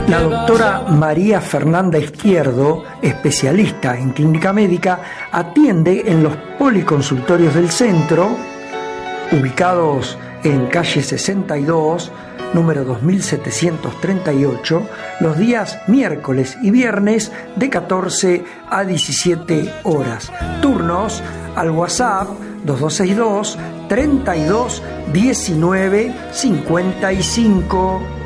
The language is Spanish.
La doctora María Fernanda Izquierdo, especialista en clínica médica, atiende en los policonsultorios del centro, ubicados en calle 62, número 2738, los días miércoles y viernes de 14 a 17 horas. Turnos al WhatsApp 2262 32 19 55.